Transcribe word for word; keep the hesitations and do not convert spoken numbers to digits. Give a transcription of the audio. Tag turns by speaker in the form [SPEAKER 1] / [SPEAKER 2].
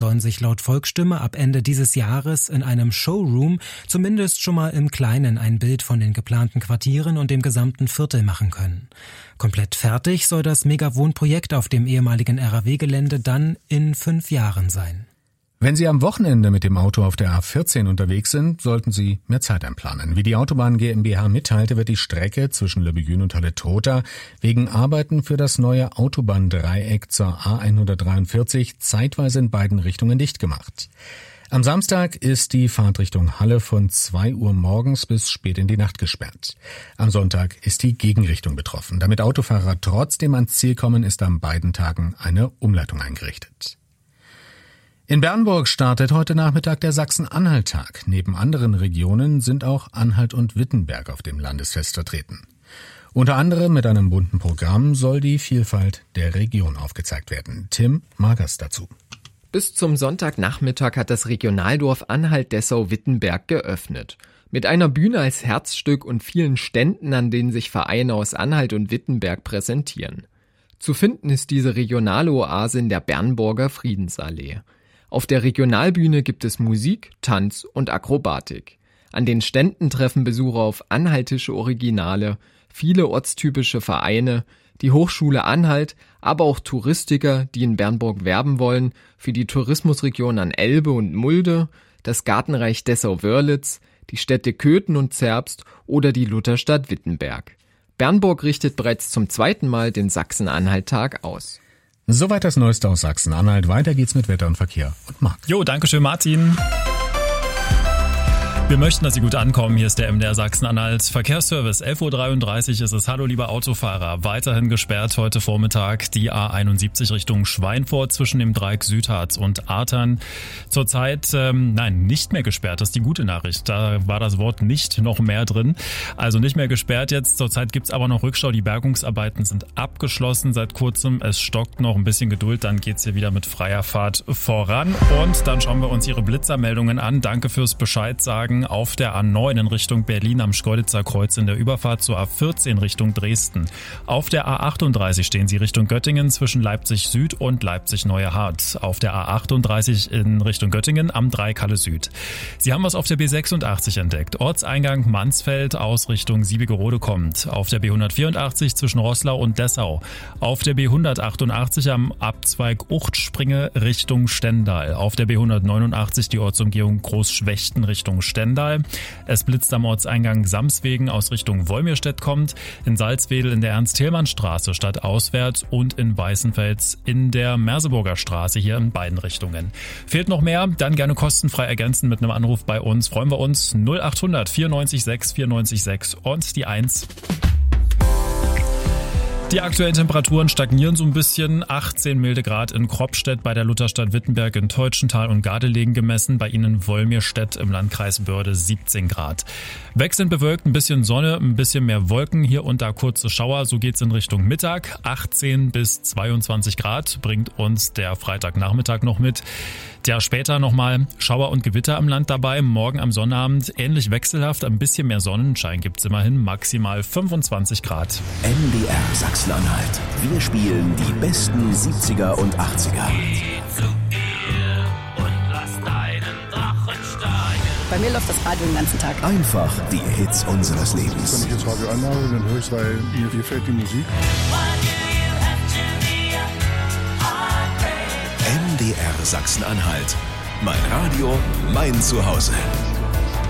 [SPEAKER 1] sollen sich laut Volksstimme ab Ende dieses Jahres in einem Showroom zumindest schon mal im Kleinen ein Bild von den geplanten Quartieren und dem gesamten Viertel machen können. Komplett fertig soll das Megawohnprojekt auf dem ehemaligen R A W-Gelände dann in fünf Jahren sein.
[SPEAKER 2] Wenn Sie am Wochenende mit dem Auto auf der A vierzehn unterwegs sind, sollten Sie mehr Zeit einplanen. Wie die Autobahn GmbH mitteilte, wird die Strecke zwischen Löbejün und Halle-Trotha wegen Arbeiten für das neue Autobahndreieck zur A hundertdreiundvierzig zeitweise in beiden Richtungen dicht gemacht. Am Samstag ist die Fahrtrichtung Halle von zwei Uhr morgens bis spät in die Nacht gesperrt. Am Sonntag ist die Gegenrichtung betroffen. Damit Autofahrer trotzdem ans Ziel kommen, ist an beiden Tagen eine Umleitung eingerichtet. In Bernburg startet heute Nachmittag der Sachsen-Anhalt-Tag. Neben anderen Regionen sind auch Anhalt und Wittenberg auf dem Landesfest vertreten. Unter anderem mit einem bunten Programm soll die Vielfalt der Region aufgezeigt werden. Tim Magers dazu.
[SPEAKER 3] Bis zum Sonntagnachmittag hat das Regionaldorf Anhalt-Dessau-Wittenberg geöffnet. Mit einer Bühne als Herzstück und vielen Ständen, an denen sich Vereine aus Anhalt und Wittenberg präsentieren. Zu finden ist diese regionale Oase in der Bernburger Friedensallee. Auf der Regionalbühne gibt es Musik, Tanz und Akrobatik. An den Ständen treffen Besucher auf anhaltische Originale, viele ortstypische Vereine, die Hochschule Anhalt, aber auch Touristiker, die in Bernburg werben wollen, für die Tourismusregion an Elbe und Mulde, das Gartenreich Dessau-Wörlitz, die Städte Köthen und Zerbst oder die Lutherstadt Wittenberg. Bernburg richtet bereits zum zweiten Mal den Sachsen-Anhalt-Tag aus.
[SPEAKER 2] Soweit das Neueste aus Sachsen-Anhalt. Weiter geht's mit Wetter und Verkehr und Marc.
[SPEAKER 4] Jo, danke schön, Martin. Wir möchten, dass Sie gut ankommen. Hier ist der M D R Sachsen-Anhalt Verkehrsservice. elf Uhr dreiunddreißig ist es. Hallo, liebe Autofahrer. Weiterhin gesperrt heute Vormittag die A einundsiebzig Richtung Schweinfurt zwischen dem Dreieck Südharz und Artern. Zurzeit, ähm, nein, nicht mehr gesperrt. Das ist die gute Nachricht. Da war das Wort nicht noch mehr drin. Also nicht mehr gesperrt jetzt. Zurzeit gibt's aber noch Rückstau. Die Bergungsarbeiten sind abgeschlossen seit kurzem. Es stockt noch ein bisschen Geduld. Dann geht's hier wieder mit freier Fahrt voran. Und dann schauen wir uns Ihre Blitzermeldungen an. Danke fürs Bescheid sagen. Auf der A neun in Richtung Berlin am Schkeuditzer Kreuz in der Überfahrt zur A vierzehn Richtung Dresden. Auf der A achtunddreißig stehen Sie Richtung Göttingen zwischen Leipzig Süd und Leipzig Neue Hart. Auf der A achtunddreißig in Richtung Göttingen am Dreieck Halle Süd. Sie haben was auf der B sechsundachtzig entdeckt. Ortseingang Mansfeld aus Richtung Siebigerode kommt. Auf der B hundertvierundachtzig zwischen Roßlau und Dessau. Auf der B hundertachtundachtzig am Abzweig Uchtspringe Richtung Stendal. Auf der B hundertneunundachtzig die Ortsumgehung Großschwechten Richtung Stendal. Es blitzt am Ortseingang Samswegen aus Richtung Wolmirstedt kommt, in Salzwedel in der Ernst-Thälmann-Straße stadtauswärts und in Weißenfels in der Merseburger Straße hier in beiden Richtungen. Fehlt noch mehr? Dann gerne kostenfrei ergänzen mit einem Anruf bei uns. Freuen wir uns. null achthundert vierundneunzig sechs vierundneunzig sechs und die eins. Die aktuellen Temperaturen stagnieren so ein bisschen. achtzehn milde Grad in Kropstedt bei der Lutherstadt Wittenberg in Teutschenthal und Gardelegen gemessen. Bei Ihnen Wolmirstedt im Landkreis Börde siebzehn Grad. Wechselnd bewölkt, ein bisschen Sonne, ein bisschen mehr Wolken, hier und da kurze Schauer. So geht's in Richtung Mittag. achtzehn bis zweiundzwanzig Grad bringt uns der Freitagnachmittag noch mit. Ja, später nochmal Schauer und Gewitter am Land dabei. Morgen am Sonnabend ähnlich wechselhaft, ein bisschen mehr Sonnenschein gibt's immerhin, maximal fünfundzwanzig Grad.
[SPEAKER 5] M D R Sachsen-Anhalt. Wir spielen die besten siebziger und achtziger.
[SPEAKER 6] Bei mir läuft das Radio den ganzen Tag.
[SPEAKER 5] Einfach die Hits unseres Lebens.
[SPEAKER 7] Wenn ich jetzt Radio anmache, dann höre ich, weil mir gefällt die Musik.
[SPEAKER 5] M D R Sachsen-Anhalt. Mein Radio, mein Zuhause.